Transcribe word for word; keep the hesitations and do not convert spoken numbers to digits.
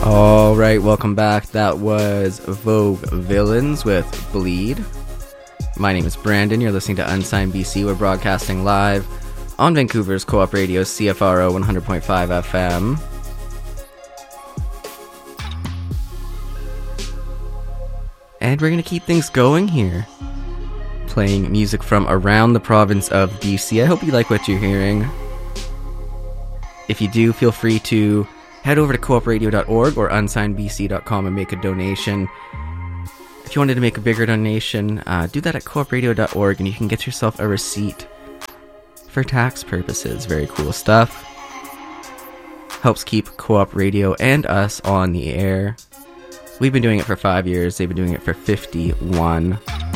All right, welcome back. That was Vogue Villains with Bleed. My name is Brandon. You're listening to Unsigned B C. We're broadcasting live on Vancouver's Co-op Radio, C F R O one hundred point five F M. And we're going to keep things going here, playing music from around the province of B C. I hope you like what you're hearing. If you do, feel free to head over to co op radio dot org or unsigned b c dot com and make a donation. If you wanted to make a bigger donation, uh, do that at co op radio dot org and you can get yourself a receipt for tax purposes. Very cool stuff. Helps keep Co-op Radio and us on the air. We've been doing it for five years. They've been doing it for fifty-one.